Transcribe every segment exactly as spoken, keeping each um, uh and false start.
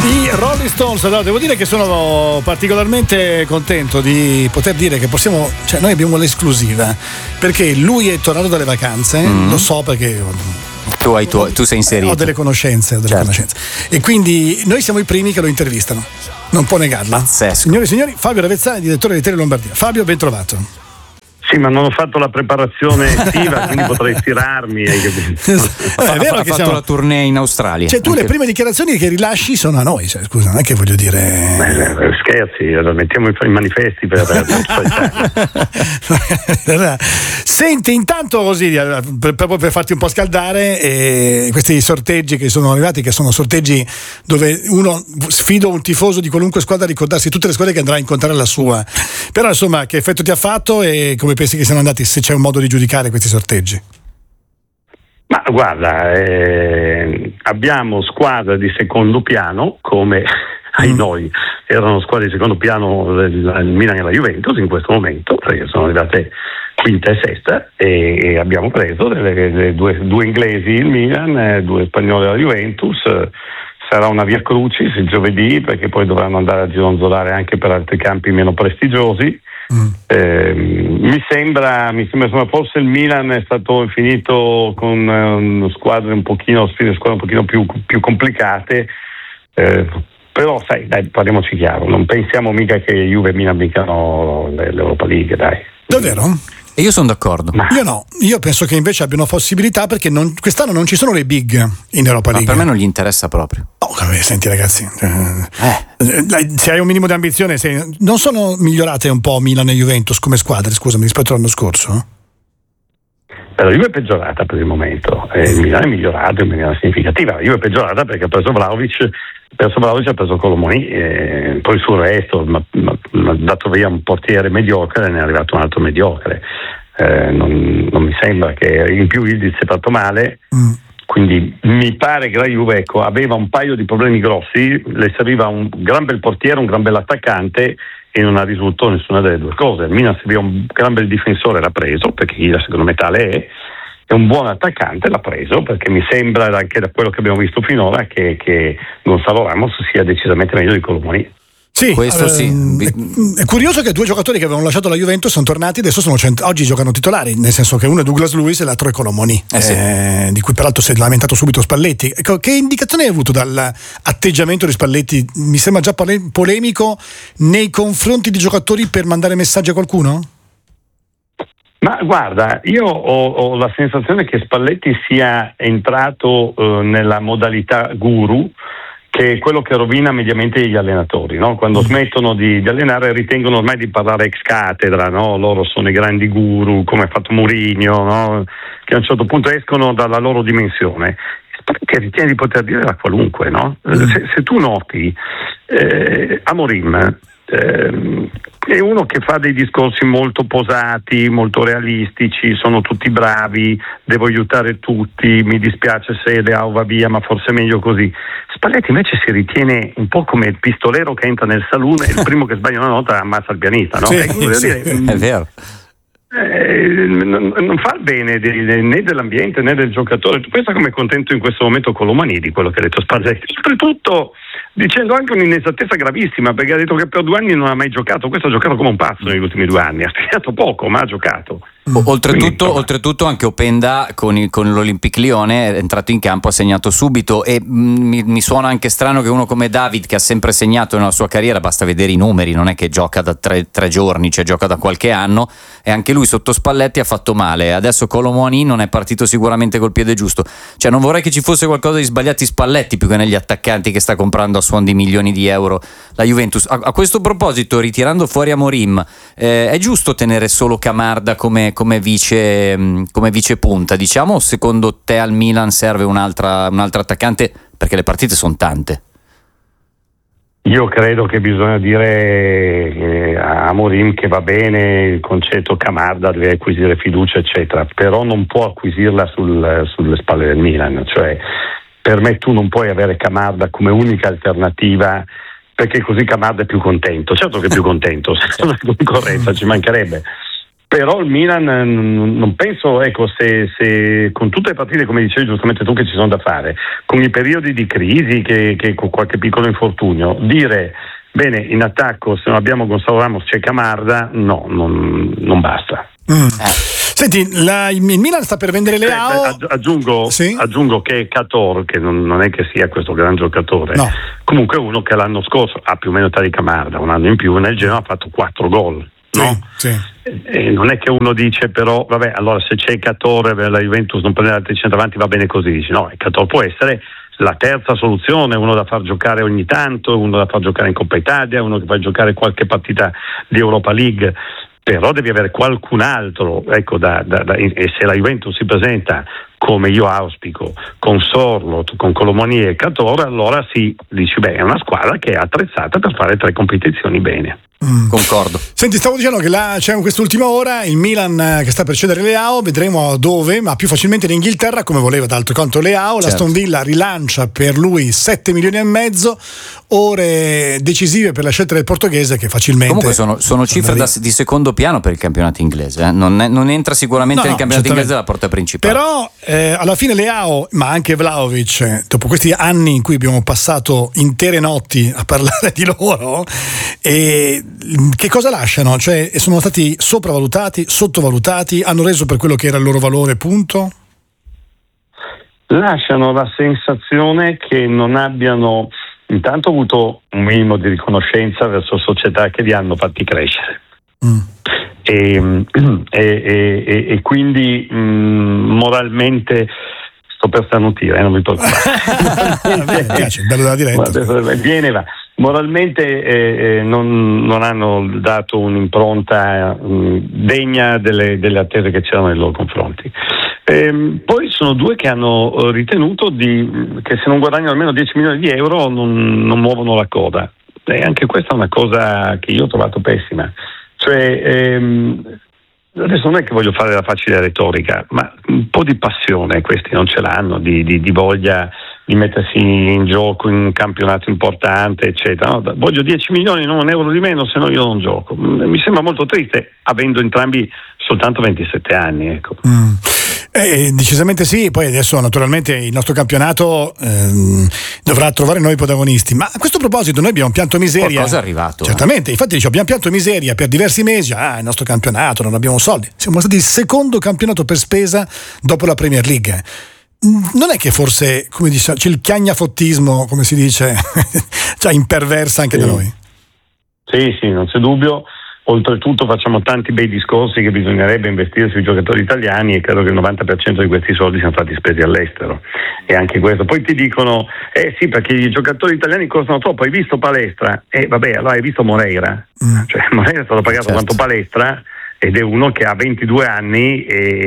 I Rolling Stones, allora, devo dire che sono particolarmente contento di poter dire che possiamo, cioè noi abbiamo l'esclusiva, perché lui è tornato dalle vacanze, mm. lo so perché tu, hai tu, tu sei inserito, ho delle conoscenze, ho delle certo. conoscenze, e quindi noi siamo i primi che lo intervistano, non può negarlo. Pazzesco. Signori e signori, Fabio Ravezzani, direttore di Tele Lombardia. Fabio, ben trovato. Sì, ma non ho fatto la preparazione estiva, quindi potrei stirarmi. Hai capito? Eh, è vero ha che fatto siamo... la tournée in Australia. Cioè tu anche... le prime dichiarazioni che rilasci sono a noi, cioè, scusa, non è che voglio dire... Beh, scherzi, mettiamo i manifesti per... Senti, intanto così, per, per, per farti un po' scaldare, eh, questi sorteggi che sono arrivati, che sono sorteggi dove uno sfido un tifoso di qualunque squadra a ricordarsi tutte le squadre che andrà a incontrare la sua. Però insomma, che effetto ti ha fatto e come pensi che siano andati, se c'è un modo di giudicare questi sorteggi? Ma guarda, eh, abbiamo squadre di secondo piano, come ai mm. noi erano squadre di secondo piano del il Milan e la Juventus in questo momento, perché sono arrivate quinta e sesta, e, e abbiamo preso delle, delle due, due inglesi il Milan, eh, due spagnoli la Juventus. Eh, sarà una via crucis il giovedì, perché poi dovranno andare a gironzolare anche per altri campi meno prestigiosi. Mm. Eh, mi sembra mi sembra insomma, forse il Milan è stato finito con uh, squadre un pochino squadre un pochino più, più complicate, eh, però sai, dai, parliamoci chiaro, non pensiamo mica che Juve e Milan vincano l'Europa League, dai. Davvero? E io sono d'accordo. Ma... Io no, io penso che invece abbiano possibilità, perché non, quest'anno non ci sono le big in Europa League. Ma per me non gli interessa proprio. Oh, senti ragazzi, eh. se hai un minimo di ambizione, se, non sono migliorate un po' Milan e Juventus come squadre, scusami, rispetto all'anno scorso? La Juve è peggiorata per il momento, e il Milan è migliorato in maniera significativa. La Juve è peggiorata perché ha preso Vlahovic, ha preso Vlahovic, ha preso Colomoni, e poi sul resto ma, ma, ma ha dato via un portiere mediocre e ne è arrivato un altro mediocre. Eh, non, non mi sembra che in più Ildiz si è fatto male, mm. quindi mi pare che la Juve, ecco, aveva un paio di problemi grossi, le serviva un gran bel portiere, un gran bel attaccante, e non ha risolto nessuna delle due cose. Il Milan serviva un gran bel difensore, l'ha preso, perché secondo me tale è, e un buon attaccante l'ha preso, perché mi sembra anche da quello che abbiamo visto finora che, che Gonzalo Ramos sia decisamente meglio di Colomoni. Sì, questo sì. È, è curioso che due giocatori che avevano lasciato la Juventus sono tornati, adesso sono cent- oggi giocano titolari, nel senso che uno è Douglas Luiz e l'altro è Colomoni, eh sì. eh, di cui peraltro si è lamentato subito Spalletti. Ecco, che indicazione hai avuto dall'atteggiamento di Spalletti? Mi sembra già pole- polemico nei confronti di giocatori per mandare messaggi a qualcuno? Ma guarda, io ho, ho la sensazione che Spalletti sia entrato eh, nella modalità guru, che è quello che rovina mediamente gli allenatori, no? Quando smettono di, di allenare ritengono ormai di parlare ex cattedra, no? Loro sono i grandi guru, come ha fatto Mourinho, no? Che a un certo punto escono dalla loro dimensione. Spalletti ritiene di poter dire la qualunque, no? Se, se tu noti, eh, Amorim eh, è uno che fa dei discorsi molto posati, molto realistici, sono tutti bravi, devo aiutare tutti, mi dispiace se Leao va via, ma forse è meglio così. Spalletti invece si ritiene un po' come il pistolero che entra nel saloon e il primo che sbaglia una nota ammazza il pianista, no? Sì, ecco, sì, dire, è vero. Eh, non, non fa il bene di, né dell'ambiente né del giocatore. Tu pensa come è contento in questo momento Colomani di quello che ha detto Spalletti, oltretutto dicendo anche un'inesattezza gravissima, perché ha detto che per due anni non ha mai giocato. Questo ha giocato come un pazzo negli ultimi due anni, ha studiato poco ma ha giocato. Oltretutto, Quindi, oltretutto anche Openda con, il, con l'Olympique Lione è entrato in campo, ha segnato subito, e mh, mi, mi suona anche strano che uno come David, che ha sempre segnato nella sua carriera, basta vedere i numeri, non è che gioca da tre, tre giorni, cioè gioca da qualche anno, e anche lui sotto Spalletti ha fatto male. Adesso Colomoni non è partito sicuramente col piede giusto, cioè non vorrei che ci fosse qualcosa di sbagliati Spalletti più che negli attaccanti che sta comprando a suon di milioni di euro la Juventus. A, a questo proposito, ritirando fuori Amorim, eh, è giusto tenere solo Camarda come come vice come vice punta, diciamo, o secondo te al Milan serve un'altra un altro attaccante, perché le partite sono tante? Io credo che bisogna dire eh, a Amorim che va bene il concetto Camarda, deve acquisire fiducia eccetera, però non può acquisirla sul, sulle spalle del Milan, cioè per me tu non puoi avere Camarda come unica alternativa, perché così Camarda è più contento, certo che è più contento, se non è concorrenza ci mancherebbe. però il Milan non penso, ecco, se, se con tutte le partite, come dicevi giustamente tu, che ci sono da fare, con i periodi di crisi, che, che con qualche piccolo infortunio, dire bene, in attacco se non abbiamo Gonzalo Ramos c'è Camarda, no, non, non basta. Mm. Eh. Senti, la, il Milan sta per vendere Leao. Eh, aggiungo, sì? aggiungo che Cator, che non, non è che sia questo gran giocatore, no. comunque uno che l'anno scorso ha più o meno età di Camarda, un anno in più, nel Genoa ha fatto quattro gol. No? Sì, sì. E non è che uno dice però vabbè, allora se c'è Cator la Juventus non prende altri centravanti, va bene così. Dici no, Cator può essere la terza soluzione, uno da far giocare ogni tanto, uno da far giocare in Coppa Italia, uno che fa giocare qualche partita di Europa League, però devi avere qualcun altro, ecco, da, da, da, e se la Juventus si presenta come io auspico, con Sorloth, con Colomoni e Cator, allora sì, dici beh, è una squadra che è attrezzata per fare tre competizioni bene. Mm. Concordo. Senti, stavo dicendo che là c'è in quest'ultima ora il Milan che sta per cedere Leao, vedremo dove, ma più facilmente in Inghilterra, come voleva d'altro canto Leao. Certo. L'Aston Villa rilancia per lui sette milioni e mezzo, ore decisive per la scelta del portoghese che facilmente comunque sono, sono cifre da, di secondo piano per il campionato inglese, eh? non, è, non entra sicuramente no, nel campionato inglese dalla porta principale, però eh, alla fine Leao, ma anche Vlahovic, dopo questi anni in cui abbiamo passato intere notti a parlare di loro, e che cosa lasciano? Cioè, sono stati sopravvalutati, sottovalutati, hanno reso per quello che era il loro valore, punto? Lasciano la sensazione che non abbiano intanto avuto un minimo di riconoscenza verso società che li hanno fatti crescere. Mm. E, e, e, e quindi mh, moralmente sto per starnutire, eh, non mi preoccupare. Mi piace, bello della diretta. Viene va. Moralmente eh, non, non hanno dato un'impronta mh, degna delle, delle attese che c'erano nei loro confronti. Ehm, poi sono due che hanno ritenuto di, che se non guadagnano almeno dieci milioni di euro non, non muovono la coda, e anche questa è una cosa che io ho trovato pessima. Cioè, ehm, adesso non è che voglio fare la facile retorica, ma un po' di passione questi non ce l'hanno, di, di, di voglia di mettersi in gioco in un campionato importante, eccetera. No, voglio dieci milioni, non un euro di meno, se no io non gioco. Mi sembra molto triste, avendo entrambi soltanto ventisette anni. Ecco. Mm. Eh, decisamente sì, poi adesso naturalmente il nostro campionato ehm, dovrà trovare noi protagonisti, ma a questo proposito noi abbiamo pianto miseria. Qualcosa è arrivato. Certamente, eh. infatti dice, abbiamo pianto miseria per diversi mesi, ah il nostro campionato, non abbiamo soldi. Siamo stati il secondo campionato per spesa dopo la Premier League. Non è che forse, come dice, c'è il chiagnafottismo, come si dice, cioè imperversa anche sì. da noi? Sì, sì, non c'è dubbio. Oltretutto facciamo tanti bei discorsi che bisognerebbe investire sui giocatori italiani, e credo che il novanta per cento di questi soldi siano stati spesi all'estero, e anche questo. Poi ti dicono, eh sì, perché i giocatori italiani costano troppo, hai visto Palestra? Eh vabbè, allora hai visto Moreira? Mm. Cioè Moreira è stato pagato certo. quanto Palestra, ed è uno che ha ventidue anni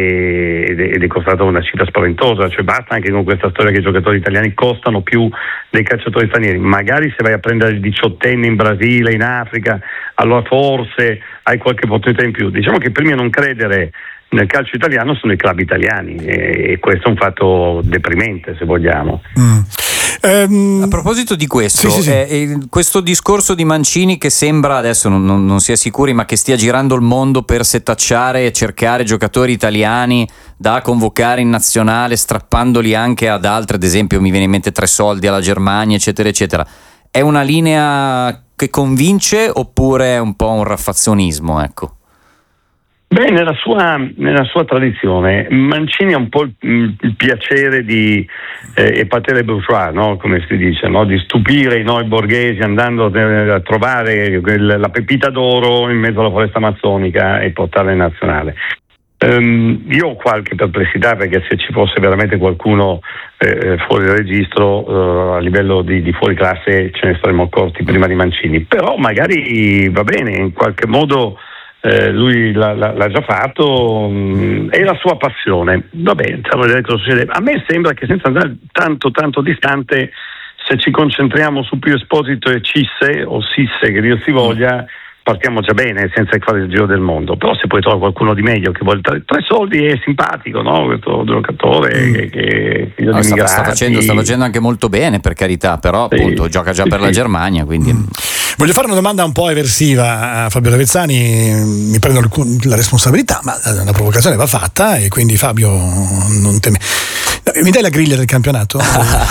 ed è costato una cifra spaventosa. Cioè basta anche con questa storia che i giocatori italiani costano più dei calciatori stranieri. Magari se vai a prendere il diciottenne in Brasile, in Africa, allora forse hai qualche opportunità in più. Diciamo che prima non credere nel calcio italiano sono i club italiani, e questo è un fatto deprimente, se vogliamo. Mm. Um, a proposito di questo, sì, sì, sì. Eh, questo discorso di Mancini che sembra, adesso non, non, non si è sicuri, ma che stia girando il mondo per setacciare e cercare giocatori italiani da convocare in nazionale, strappandoli anche ad altre, ad esempio mi viene in mente Tre Soldi alla Germania, eccetera eccetera, è una linea che convince oppure è un po' un raffazzonismo, ecco? Beh, nella sua, nella sua tradizione Mancini ha un po' il, il piacere di eh, épater les bourgeois, no? Come si dice, no? Di stupire noi borghesi andando a trovare quel, la pepita d'oro in mezzo alla foresta amazzonica e portarla in nazionale. Um, io ho qualche perplessità, perché se ci fosse veramente qualcuno eh, fuori registro uh, a livello di, di fuori classe ce ne saremmo accorti prima di Mancini, però magari va bene, in qualche modo Eh, lui l'ha, l'ha già fatto, mh, è la sua passione, va bene, a vedere cosa succede. A me sembra che, senza andare tanto tanto distante, se ci concentriamo su Pio Esposito e Cisse o Sisse, che Dio si voglia, partiamo già bene senza fare il giro del mondo. Però se poi trova qualcuno di meglio che vuole tre, tre soldi, è simpatico, no? Questo giocatore mm. che, che figlio no, di sta, immigrati. sta, facendo, sta facendo anche molto bene, per carità, però sì, appunto gioca già sì, per sì. la Germania, quindi mm. Voglio fare una domanda un po' eversiva a Fabio Lavezzani, mi prendo la responsabilità, ma la provocazione va fatta e quindi Fabio non teme. Mi dai la griglia del campionato?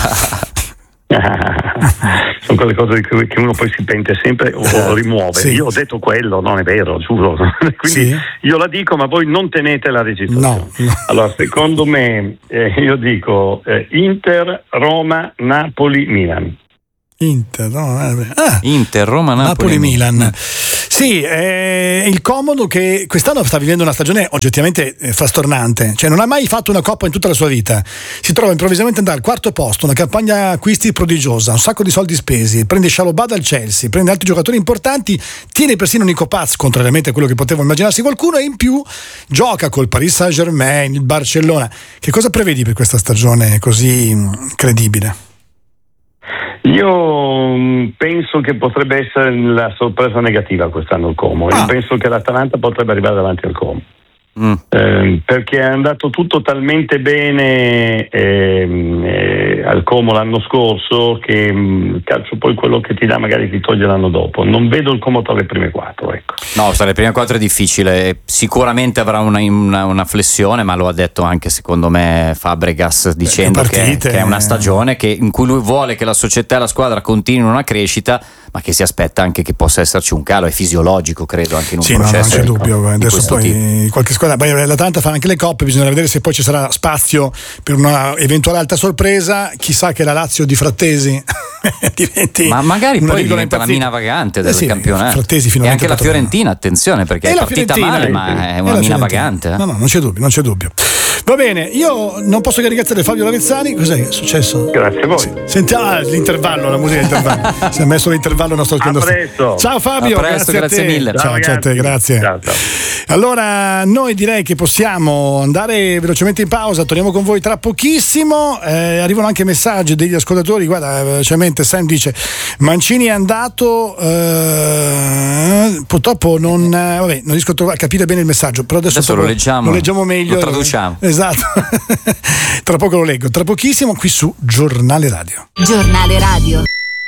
Sono quelle cose che uno poi si pente sempre o rimuove. Sì. Io ho detto quello, non è vero, giuro. Quindi sì. Io la dico, ma voi non tenete la registrazione. No, no. Allora, secondo me, eh, io dico eh, Inter, Roma, Napoli, Milan. Inter, no, ah, Inter, Roma, Napoli, Napoli Milan. Sì, è il comodo che quest'anno sta vivendo una stagione oggettivamente frastornante, cioè non ha mai fatto una coppa in tutta la sua vita, si trova improvvisamente ad andare al quarto posto, una campagna acquisti prodigiosa, un sacco di soldi spesi, prende Chalobah dal Chelsea, prende altri giocatori importanti, tiene persino Nico Paz, contrariamente a quello che poteva immaginarsi qualcuno, e in più gioca col Paris Saint-Germain, il Barcellona. Che cosa prevedi per questa stagione così credibile? Io penso che potrebbe essere la sorpresa negativa quest'anno il Como. Ah. Io penso che l'Atalanta potrebbe arrivare davanti al Como. Mm. Eh, perché è andato tutto talmente bene eh, eh, al Como l'anno scorso che mh, calcio poi quello che ti dà magari ti toglie l'anno dopo. Non vedo il Como tra le prime quattro, ecco. No, tra le prime quattro è difficile, sicuramente avrà una, una, una flessione, ma lo ha detto anche secondo me Fabregas dicendo che, che è una stagione che, in cui lui vuole che la società e la squadra continuino una crescita, ma che si aspetta anche che possa esserci un calo, è fisiologico credo anche in un sì, processo. No, non c'è dubbio, adesso poi tipo. Qualche squadra, beh, l'Atalanta fa anche le coppe, bisogna vedere se poi ci sarà spazio per una eventuale alta sorpresa, chissà che la Lazio di Frattesi diventi ma magari poi diventa la mina vagante del eh sì, campionato. Frattesi e anche la Fiorentina, attenzione, perché e è partita male, ma è una mina vagante. Eh? No, no, non c'è dubbio, non c'è dubbio. Va bene, io non posso che ringraziare Fabio Lavezzani. Cos'è successo? Grazie a voi. Sì. Sentiamo ah, l'intervallo, la musica d'intervallo. Si è messo l'intervallo il nostro a presto. Ciao Fabio, a presto, grazie, grazie a te. mille. Ciao, ciao, ciao a te, grazie. Ciao, ciao. Allora, noi direi che possiamo andare velocemente in pausa, torniamo con voi tra pochissimo. Eh, arrivano anche messaggi degli ascoltatori. Guarda, velocemente Sam dice: Mancini è andato, eh, purtroppo non, eh, vabbè, non riesco a, trovare, a capire bene il messaggio, però adesso, adesso lo leggiamo, lo leggiamo meglio, lo traduciamo. Esatto. Tra poco lo leggo, tra pochissimo qui su Giornale Radio. Giornale Radio.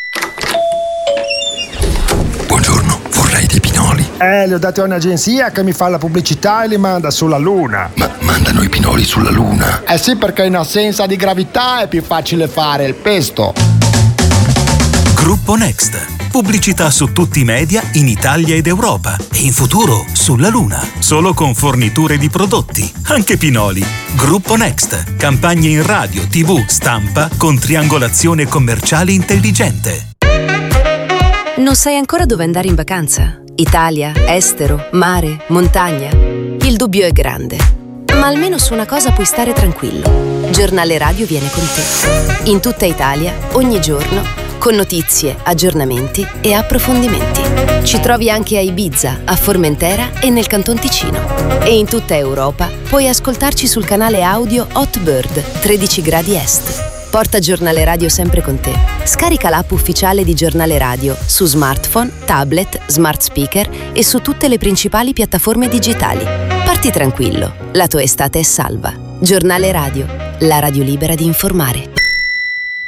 Buongiorno, vorrei dei pinoli. Eh, li ho dati a un'agenzia che mi fa la pubblicità e li manda sulla Luna. Ma mandano i pinoli sulla Luna? Eh sì, perché in assenza di gravità è più facile fare il pesto. Gruppo Next. Pubblicità su tutti i media in Italia ed Europa e in futuro sulla Luna. Solo con forniture di prodotti, anche pinoli. Gruppo Next. Campagne in radio, tivù, stampa con triangolazione commerciale intelligente. Non sai ancora dove andare in vacanza? Italia, estero, mare, montagna? Il dubbio è grande. Ma almeno su una cosa puoi stare tranquillo. Giornale Radio viene con te. In tutta Italia, ogni giorno, con notizie, aggiornamenti e approfondimenti. Ci trovi anche a Ibiza, a Formentera e nel Canton Ticino. E in tutta Europa puoi ascoltarci sul canale audio Hotbird tredici gradi est. Porta Giornale Radio sempre con te. Scarica l'app ufficiale di Giornale Radio su smartphone, tablet, smart speaker e su tutte le principali piattaforme digitali. Parti tranquillo, la tua estate è salva. Giornale Radio, la radio libera di informare.